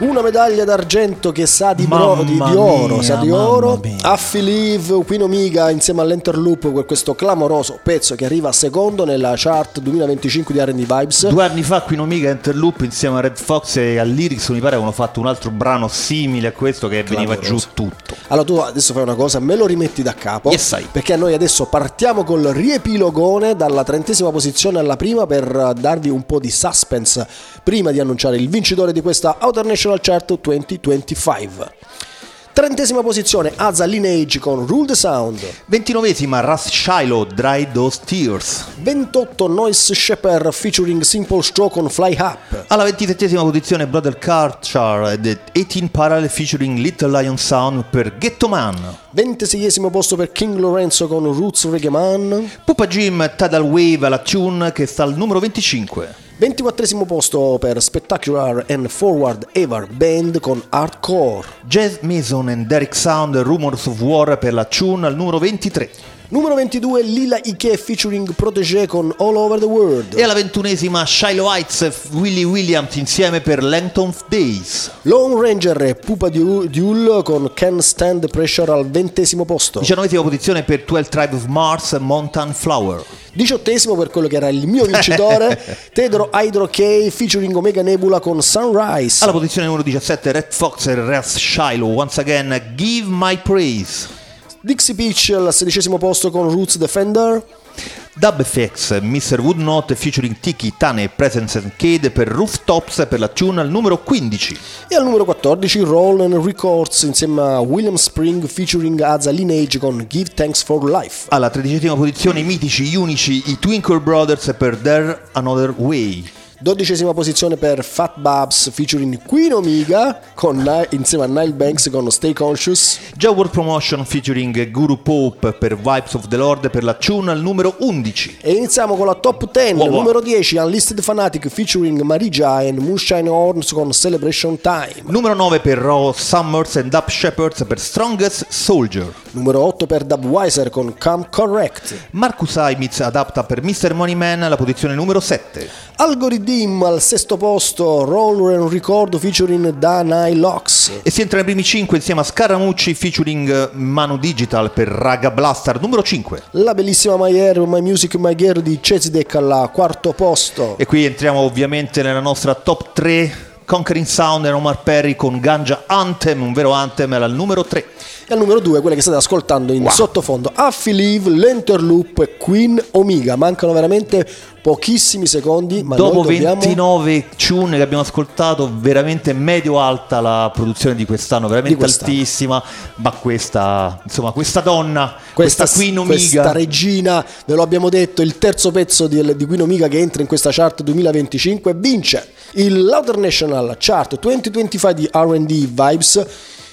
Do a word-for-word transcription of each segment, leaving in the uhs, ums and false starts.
una medaglia d'argento che sa di, bro, di, di oro, mia, sa di oro. Affy Live, Queen Omega insieme all'Enterloop per questo clamoroso pezzo che arriva secondo nella chart duemilaventicinque di R and D Vibes. Due anni fa Queen Omega e Enterloop insieme a Red Fox e a Lyrics mi pare avevano fatto un altro brano simile a questo che veniva giù tutto. Allora tu adesso fai una cosa, me lo rimetti da capo, yes, perché noi adesso partiamo col riepilogone dalla trentesima posizione alla prima per darvi un po' di suspense prima di annunciare il vincitore di questa Outer National Chart duemilaventicinque. Trentesima posizione Aza Lineage con Rule the Sound. Ventinovesima Russ Shiloh, Dry Those Tears. ventotto Noise Shepherd featuring Simple Stroke con Fly Up. Alla ventisettesima posizione Brother Karchar ed diciotto Parallel featuring Little Lion Sound per Ghetto Man. ventiseiesimo posto per King Lorenzo con Roots Reggae Man. Pupa Jim Tidal Wave alla tune che sta al numero venticinque. ventiquattresimo posto per Spectacular and Forward Ever Band con Hardcore. Jazz Mason and Derek Sound Rumors of War per la tune al numero ventitré. Numero ventidue Lila Ike featuring Protégé con All Over the World. E alla ventunesima Shiloh Heights Willie Williams insieme per Langton Days. Lone Ranger e Pupa Duel con Can't Stand the Pressure al ventesimo posto. diciannovesima posizione per twelve Tribes of Mars Mountain Flower. diciottesimo per quello che era il mio vincitore Tedro Hydro K featuring Omega Nebula con Sunrise. Alla posizione numero diciassette Red Fox e Russ Shiloh Once Again Give My Praise. Dixie Peach al sedicesimo posto con Roots Defender. Dub F X mister Woodnot featuring Tiki, Tane e Presence and Cade per Rooftops per la tune al numero quindici. E al numero quattordici Roll and Records insieme a William Spring featuring Aza Lineage con Give Thanks for Life. Alla tredicesima posizione i mitici, gli unici, i Twinkle Brothers per There Another Way. Dodicesima posizione per Fat Babs featuring Queen Omega con, insieme a Nile Banks con Stay Conscious. Già World Promotion featuring Guru Pope per Vibes of the Lord per la tune al numero undici. E iniziamo con la top dieci. Wow, wow. Numero dieci Unlisted Fanatic featuring Marija and Moonshine Horns con Celebration Time. Numero nove per Raw Summers and Dub Shepherds per Strongest Soldier. Numero otto per Dubweiser con Come Correct. Marcus Heimitz adatta per mister Moneyman alla posizione numero sette. Algorithm al sesto posto, Roll and Record featuring Danai Locks. E si entra nei primi cinque insieme a Scaramucci featuring Manu Digital per Raga Blaster numero cinque. La bellissima My Hair, My Music, My Girl di Chezidek al quarto posto. E qui entriamo ovviamente nella nostra top tre. Conquering Sound e Omar Perry con Ganja Anthem, un vero anthem, al numero tre. E al numero due, quelle che state ascoltando in wow. sottofondo, Affy Live, l'Enterloop e Queen Omega. Mancano veramente pochissimi secondi, ma dopo noi dobbiamo... ventinove tune che abbiamo ascoltato, veramente medio alta la produzione di quest'anno, veramente di quest'anno. Altissima, ma questa, insomma, questa donna, questa, questa Queen Omega, questa regina, ve lo abbiamo detto, il terzo pezzo di, di Queen Omega che entra in questa chart duemilaventicinque, vince il Outer National Chart duemilaventicinque di R and D Vibes,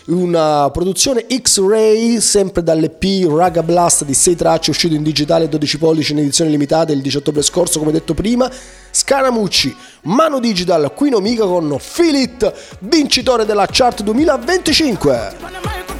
una produzione X-Ray sempre dall'E P Raga Blast di sei tracce, uscito in digitale dodici pollici in edizione limitata il diciotto ottobre scorso, come detto prima. Scaramucci, Mano Digital, Queen Omega con Feel It, vincitore della chart duemilaventicinque.